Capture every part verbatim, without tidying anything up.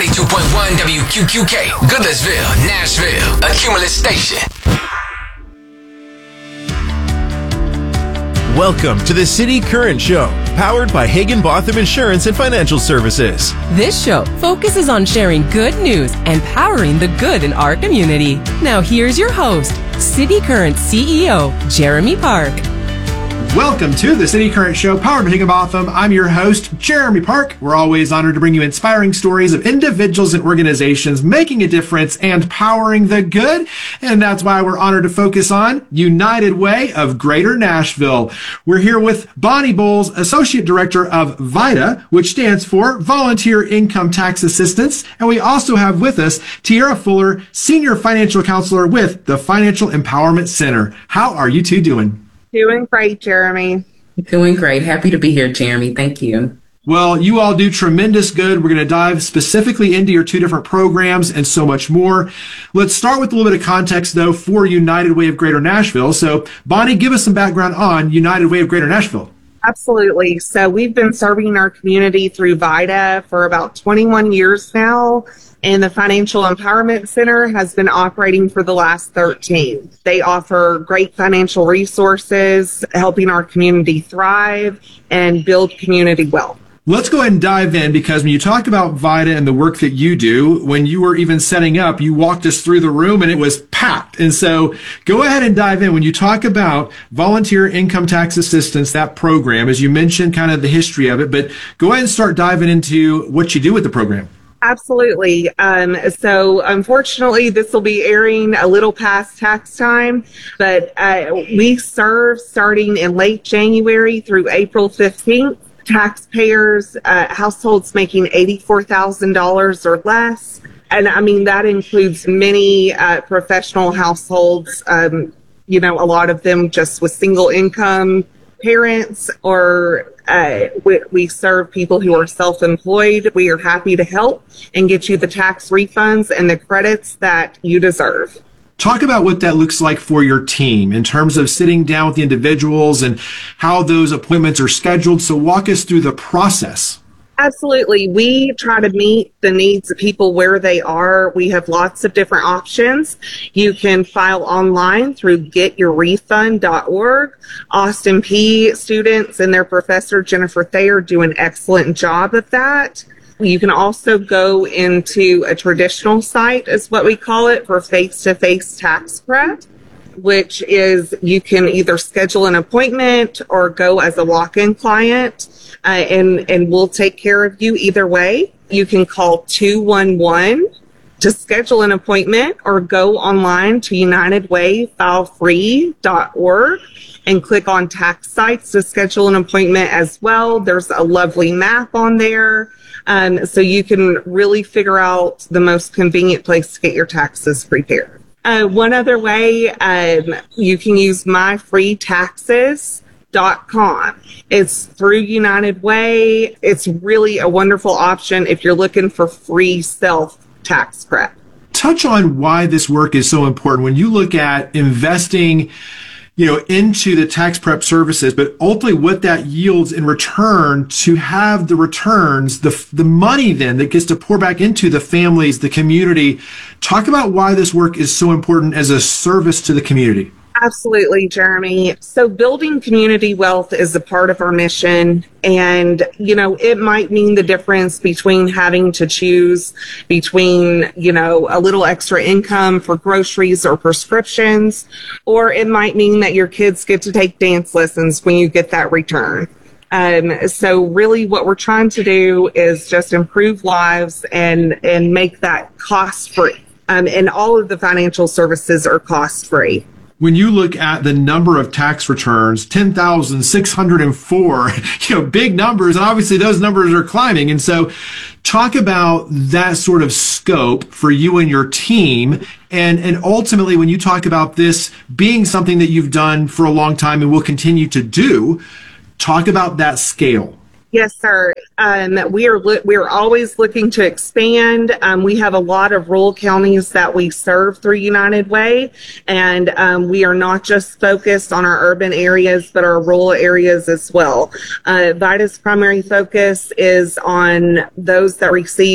ninety-two point one W Q Q K, Goodlettsville, Nashville, a Cumulus station. Welcome to the City Current Show, powered by Hagen-Botham Insurance and Financial Services. This show focuses on sharing good news and powering the good in our community. Now here's your host, City Current C E O, Jeremy Park. Welcome to the City Current Show, powered by Hagen-Botham. I'm your host, Jeremy Park. We're always honored to bring you inspiring stories of individuals and organizations making a difference and powering the good. And that's why we're honored to focus on United Way of Greater Nashville. We're here with Bonnie Bowles, Associate Director of VITA, which stands for Volunteer Income Tax Assistance. And we also have with us Tiara Fuller, Senior Financial Counselor with the Financial Empowerment Center. How are you two doing? Doing great, Jeremy. Doing great. Happy to be here, Jeremy. Thank you. Well, you all do tremendous good. We're going to dive specifically into your two different programs and so much more. Let's start with a little bit of context, though, for United Way of Greater Nashville. So, Bonnie, give us some background on United Way of Greater Nashville. Absolutely. So we've been serving our community through VITA for about twenty-one years now, and the Financial Empowerment Center has been operating for the last thirteen. They offer great financial resources, helping our community thrive and build community wealth. Let's go ahead and dive in, because when you talk about VITA and the work that you do, when you were even setting up, you walked us through the room and it was packed. And so go ahead and dive in. When you talk about Volunteer Income Tax Assistance, that program, as you mentioned, kind of the history of it, but go ahead and start diving into what you do with the program. Absolutely. Um, so unfortunately, this will be airing a little past tax time, but uh, we serve starting in late January through April fifteenth. Taxpayers, uh, households making eighty-four thousand dollars or less. And I mean, that includes many uh, professional households, um, you know, a lot of them just with single income parents, or uh, we, we serve people who are self-employed. We are happy to help and get you the tax refunds and the credits that you deserve. Talk about what that looks like for your team in terms of sitting down with the individuals and how those appointments are scheduled. So walk us through the process. Absolutely. We try to meet the needs of people where they are. We have lots of different options. You can file online through get your refund dot org. Austin Peay students and their professor, Jennifer Thayer, do an excellent job of that. You can also go into a traditional site, is what we call it, for face-to-face tax prep, which is you can either schedule an appointment or go as a walk-in client, uh, and, and we'll take care of you either way. You can call two one one to schedule an appointment, or go online to united way file free dot org and click on tax sites to schedule an appointment as well. There's a lovely map on there. Um, so you can really figure out the most convenient place to get your taxes prepared. Uh, one other way, um, you can use my free taxes dot com. It's through United Way. It's really a wonderful option if you're looking for free self-tax prep. Touch on why this work is so important. When you look at investing, you know, into the tax prep services, but ultimately what that yields in return, to have the returns, the the money then that gets to pour back into the families, the community. Talk about why this work is so important as a service to the community. Absolutely, Jeremy. So building community wealth is a part of our mission. And, you know, it might mean the difference between having to choose between, you know, a little extra income for groceries or prescriptions, or it might mean that your kids get to take dance lessons when you get that return. Um, so really what we're trying to do is just improve lives and, and make that cost-free. Um, and all of the financial services are cost-free. When you look at the number of tax returns, ten thousand six hundred four, you know, big numbers, and obviously those numbers are climbing. And so talk about that sort of scope for you and your team. And, and ultimately, when you talk about this being something that you've done for a long time and will continue to do, talk about that scale. Yes, sir. Um, we are lo- we are always looking to expand. Um, we have a lot of rural counties that we serve through United Way, and um, we are not just focused on our urban areas, but our rural areas as well. Uh, VITA's primary focus is on those that receive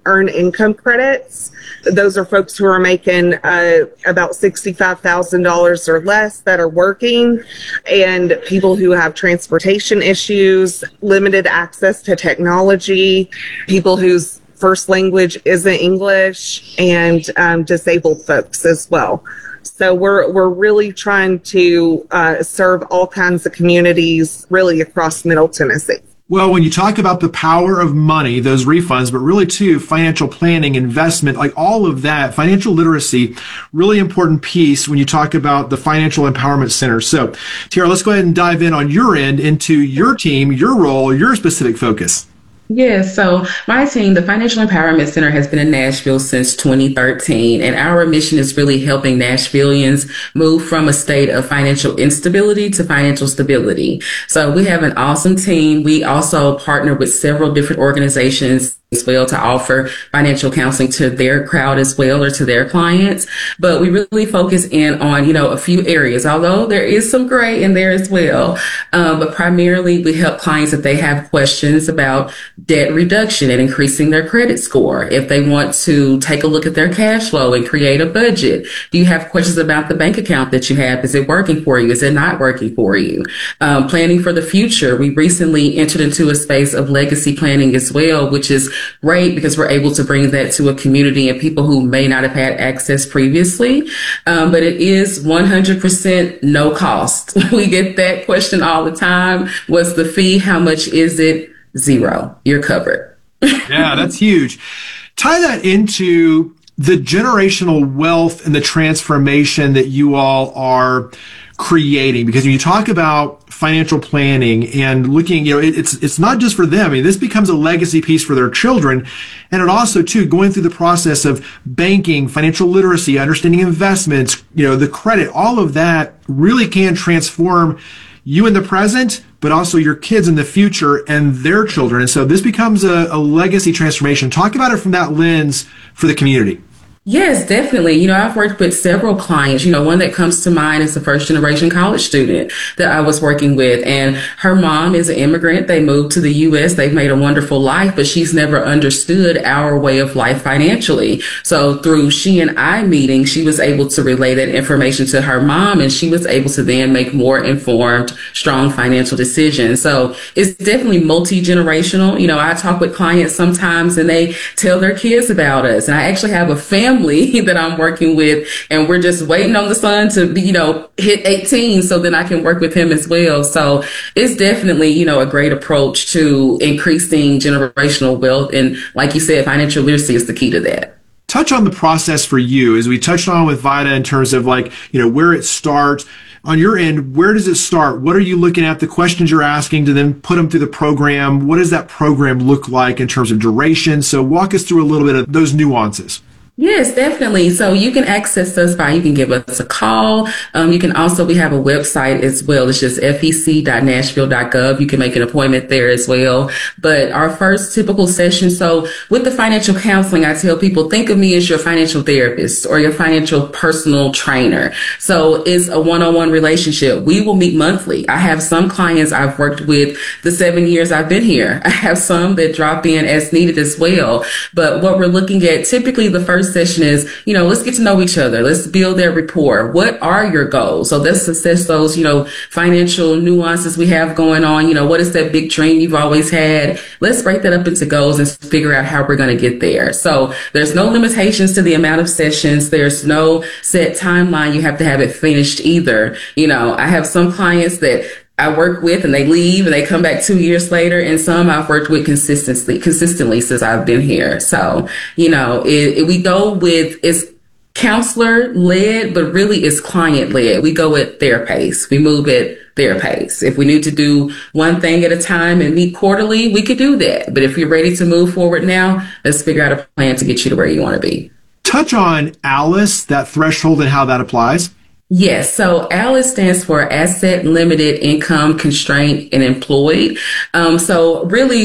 earned income credits. Those are folks who are making uh, about sixty-five thousand dollars or less that are working, and people who have transportation issues, limited access to technology, people whose first language isn't English, and um, disabled folks as well. So we're we're really trying to uh, serve all kinds of communities really across Middle Tennessee. Well, when you talk about the power of money, those refunds, but really too, financial planning, investment, like all of that, financial literacy, really important piece when you talk about the Financial Empowerment Center. So, Tiara, let's go ahead and dive in on your end into your team, your role, your specific focus. Yes, so my team, the Financial Empowerment Center, has been in Nashville since twenty thirteen, and our mission is really helping Nashvillians move from a state of financial instability to financial stability. So we have an awesome team. We also partner with several different organizations as well to offer financial counseling to their crowd as well, or to their clients. But we really focus in on, you know, a few areas, although there is some gray in there as well. Um, but primarily we help clients if they have questions about debt reduction and increasing their credit score. If they want to take a look at their cash flow and create a budget. Do you have questions about the bank account that you have? Is it working for you? Is it not working for you? Um, planning for the future. We recently entered into a space of legacy planning as well, which is great because we're able to bring that to a community and people who may not have had access previously. Um, but it is one hundred percent no cost. We get that question all the time. What's the fee? How much is it? Zero. You're covered. Yeah, that's huge. Tie that into the generational wealth and the transformation that you all are creating, because when you talk about financial planning and looking, you know, it, it's it's not just for them. I mean, this becomes a legacy piece for their children, and it also too going through the process of banking, financial literacy, understanding investments, you know, the credit, all of that really can transform you in the present, but also your kids in the future and their children. And so this becomes a, a legacy transformation. Talk about it from that lens for the community. Yes, definitely. You know, I've worked with several clients. You know, one that comes to mind is the first generation college student that I was working with. And her mom is an immigrant. They moved to the U S. They've made a wonderful life, but she's never understood our way of life financially. So through she and I meeting, she was able to relay that information to her mom, and she was able to then make more informed, strong financial decisions. So it's definitely multi-generational. You know, I talk with clients sometimes and they tell their kids about us. And I actually have a family that I'm working with, and we're just waiting on the son to be, you know, hit eighteen so then I can work with him as well. So it's definitely, you know, a great approach to increasing generational wealth. And like you said, financial literacy is the key to that. Touch on the process for you, as we touched on with Vida, in terms of like, you know, where it starts. On your end, where does it start? What are you looking at? The questions you're asking to then put them through the program. What does that program look like in terms of duration? So walk us through a little bit of those nuances. Yes, definitely. So you can access us by, you can give us a call. Um, you can also, we have a website as well. It's just f e c dot nashville dot gov. You can make an appointment there as well. But our first typical session, so with the financial counseling, I tell people, think of me as your financial therapist or your financial personal trainer. So it's a one-on-one relationship. We will meet monthly. I have some clients I've worked with the seven years I've been here. I have some that drop in as needed as well. But what we're looking at, typically the first session is, you know, let's get to know each other. Let's build that rapport. What are your goals? So let's assess those, you know, financial nuances we have going on. You know, what is that big dream you've always had? Let's break that up into goals and figure out how we're going to get there. So there's no limitations to the amount of sessions. There's no set timeline. You have to have it finished either. You know, I have some clients that I work with and they leave and they come back two years later, and some I've worked with consistently, consistently since I've been here. So, you know, it, it, we go with, it's counselor led, but really it's client led. We go at their pace. We move at their pace. If we need to do one thing at a time and meet quarterly, we could do that. But if you're ready to move forward now, let's figure out a plan to get you to where you want to be. Touch on ALICE, that threshold and how that applies. Yes. So ALICE stands for Asset Limited Income Constrained and Employed. Um, so really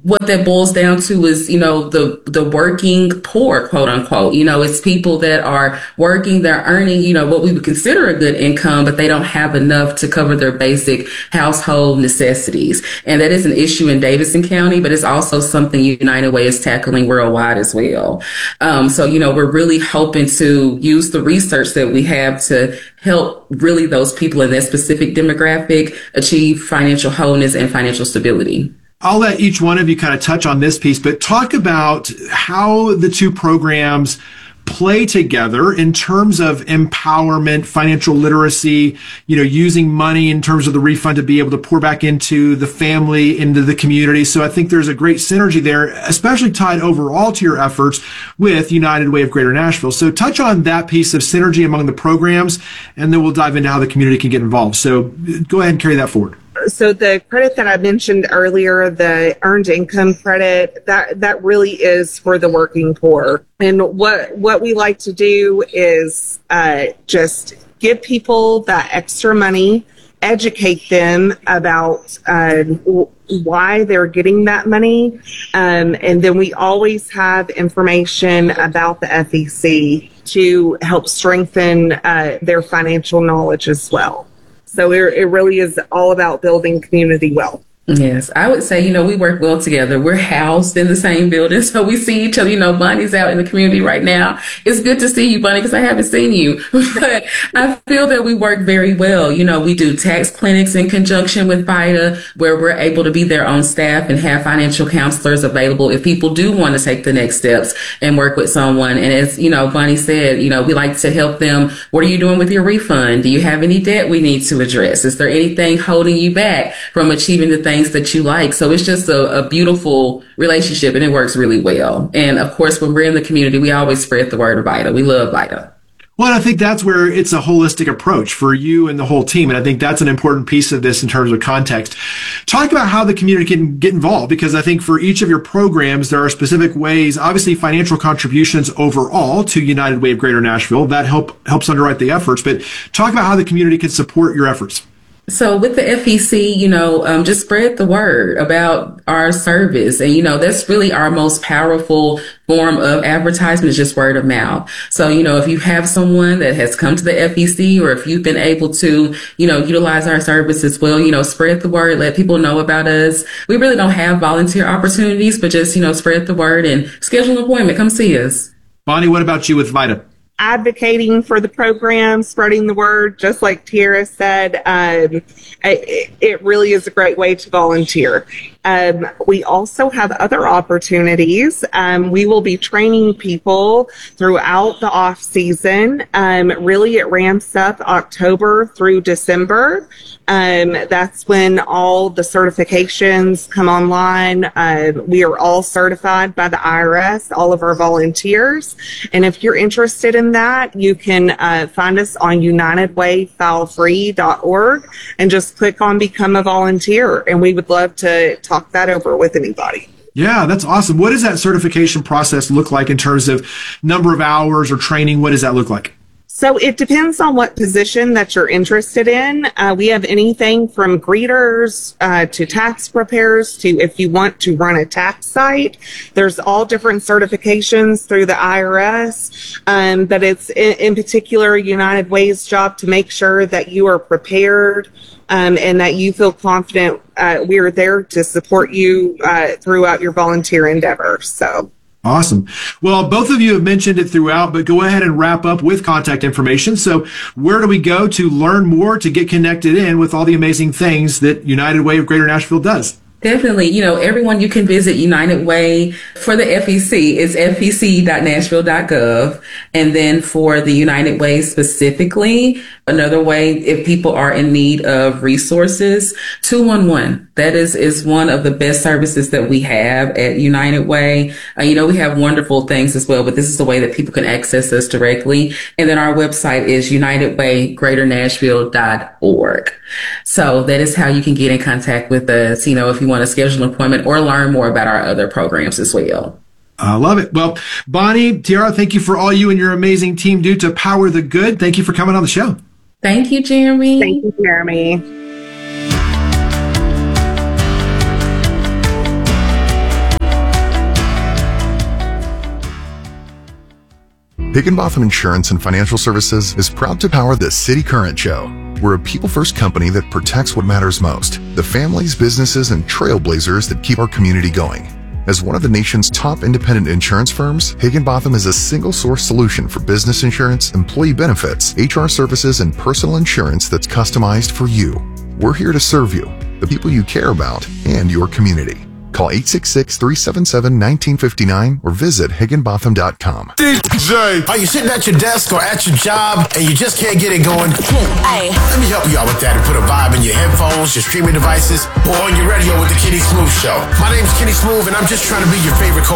what that boils down to is, you know, the, the working poor, quote unquote. You know, it's people that are working, they're earning, you know, what we would consider a good income, but they don't have enough to cover their basic household necessities. And that is an issue in Davidson County, but it's also something United Way is tackling worldwide as well. Um, so, you know, we're really hoping to use the research that we have to help really those people in that specific demographic achieve financial wholeness and financial stability. I'll let each one of you kind of touch on this piece, but talk about how the two programs play together in terms of empowerment, financial literacy, you know, using money in terms of the refund to be able to pour back into the family, into the community. So I think there's a great synergy there, especially tied overall to your efforts with United Way of Greater Nashville. So touch on that piece of synergy among the programs, and then we'll dive into how the community can get involved. So go ahead and carry that forward. So the credit that I mentioned earlier, the earned income credit, that, that really is for the working poor. And what, what we like to do is uh, just give people that extra money, educate them about uh, why they're getting that money. Um, and then we always have information about the F E C to help strengthen uh, their financial knowledge as well. So it, it really is all about building community wealth. Yes, I would say, you know, we work well together. We're housed in the same building, so we see each other. You know, Bonnie's out in the community right now. It's good to see you, Bonnie, because I haven't seen you. But I feel that we work very well. You know, we do tax clinics in conjunction with VITA, where we're able to be their own staff and have financial counselors available if people do want to take the next steps and work with someone. And as, you know, Bonnie said, you know, we like to help them. What are you doing with your refund? Do you have any debt we need to address? Is there anything holding you back from achieving the things that you like? So it's just a, a beautiful relationship, and it works really well. And of course, when we're in the community, we always spread the word of VITA. We love VITA. Well, I think that's where it's a holistic approach for you and the whole team. And I think that's an important piece of this in terms of context. Talk about how the community can get involved, because I think for each of your programs, there are specific ways, obviously financial contributions overall to United Way of Greater Nashville. That help helps underwrite the efforts. But talk about how the community can support your efforts. So with the F E C, you know, um, just spread the word about our service. And, you know, that's really our most powerful form of advertisement, is just word of mouth. So, you know, if you have someone that has come to the F E C, or if you've been able to, you know, utilize our service as well, you know, spread the word, let people know about us. We really don't have volunteer opportunities, but just, you know, spread the word and schedule an appointment. Come see us. Bonnie, what about you with VITA? Advocating for the program, spreading the word, just like Tiara said, um, it, it really is a great way to volunteer. Um, we also have other opportunities. Um, we will be training people throughout the off season. Um, really, it ramps up October through December. Um, that's when all the certifications come online. Uh, we are all certified by the I R S, all of our volunteers. And if you're interested in that, you can uh, find us on united way file free dot org and just click on Become a Volunteer. And we would love to talk that over with anybody. Yeah, that's awesome. What does that certification process look like in terms of number of hours or training? What does that look like? So it depends on what position that you're interested in. Uh, we have anything from greeters uh, to tax preparers to if you want to run a tax site. There's all different certifications through the I R S, um, but it's in, in particular United Way's job to make sure that you are prepared um, and that you feel confident. Uh, we are there to support you uh, throughout your volunteer endeavor. So. Awesome. Well, both of you have mentioned it throughout, but go ahead and wrap up with contact information. So where do we go to learn more, to get connected in with all the amazing things that United Way of Greater Nashville does? Definitely. You know, everyone, you can visit United Way for the F E C. It's f e c dot nashville dot gov. And then for the United Way specifically, another way, if people are in need of resources, two one one. That is, is one of the best services that we have at United Way. Uh, you know, we have wonderful things as well, but this is the way that people can access us directly. And then our website is united way greater nashville dot org. So that is how you can get in contact with us, you know, if you want to schedule an appointment or learn more about our other programs as well. I love it. Well, Bonnie, Tiara, thank you for all you and your amazing team do to power the good. Thank you for coming on the show. Thank you, Jeremy. Thank you, Jeremy. Higginbotham Insurance and Financial Services is proud to power the City Current Show. We're a people-first company that protects what matters most, the families, businesses, and trailblazers that keep our community going. As one of the nation's top independent insurance firms, Higginbotham is a single-source solution for business insurance, employee benefits, H R services, and personal insurance that's customized for you. We're here to serve you, the people you care about, and your community. Call eight six six, three seven seven, one nine five nine or visit higginbotham dot com. D J, are you sitting at your desk or at your job and you just can't get it going? Hey, let me help you out with that and put a vibe in your headphones, your streaming devices, or on your radio with the Kenny Smooth Show. My name's Kenny Smooth and I'm just trying to be your favorite co